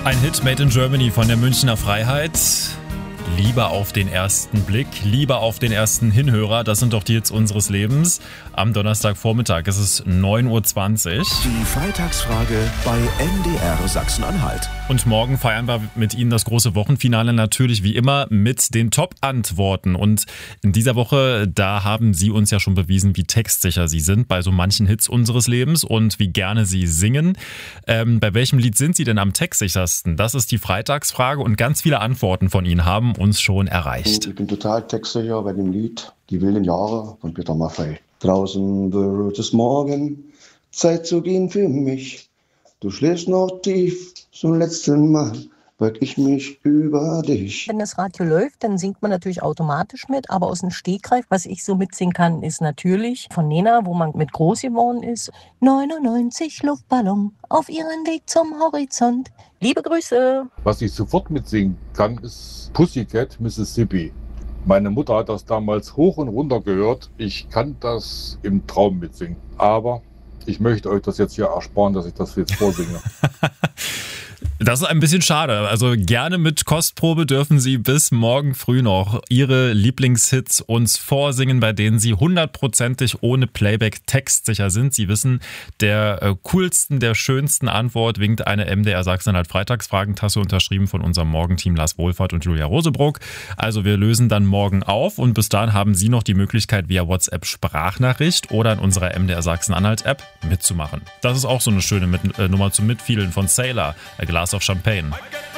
Ein Hit made in Germany von der Münchner Freiheit. Liebe auf den ersten Blick, Liebe auf den ersten Hinhörer, das sind doch die Hits unseres Lebens. Am Donnerstagvormittag, es ist 9.20 Uhr. Die Freitagsfrage bei MDR Sachsen-Anhalt. Und morgen feiern wir mit Ihnen das große Wochenfinale natürlich wie immer mit den Top-Antworten. Und in dieser Woche, da haben Sie uns ja schon bewiesen, wie textsicher Sie sind bei so manchen Hits unseres Lebens und wie gerne Sie singen. Bei welchem Lied sind Sie denn am textsichersten? Das ist die Freitagsfrage und ganz viele Antworten von Ihnen haben uns schon erreicht. Ich bin total textsicher bei dem Lied Die wilden Jahre von Peter Maffay. Draußen wird es morgen, Zeit zu gehen für mich. Du schläfst noch tief, zum letzten Mal beug ich mich über dich. Wenn das Radio läuft, dann singt man natürlich automatisch mit, aber aus dem Stegreif, was ich so mitsingen kann, ist natürlich von Nena, wo man mit groß geworden ist. 99 Luftballon auf ihren Weg zum Horizont. Liebe Grüße. Was ich sofort mitsingen kann, ist Pussycat Mississippi. Meine Mutter hat das damals hoch und runter gehört. Ich kann das im Traum mitsingen. Aber ich möchte euch das jetzt hier ersparen, dass ich das jetzt vorsinge. Das ist ein bisschen schade. Also gerne mit Kostprobe dürfen Sie bis morgen früh noch Ihre Lieblingshits uns vorsingen, bei denen Sie 100%ig ohne Playback textsicher sind. Sie wissen, der coolsten, der schönsten Antwort winkt eine MDR Sachsen-Anhalt Freitagsfragentasse, unterschrieben von unserem Morgenteam Lars Wohlfahrt und Julia Rosebruck. Also wir lösen dann morgen auf und bis dahin haben Sie noch die Möglichkeit, via WhatsApp Sprachnachricht oder in unserer MDR Sachsen-Anhalt App mitzumachen. Das ist auch so eine schöne Nummer zum Mitfühlen von Sailor, A Glass of Champagne.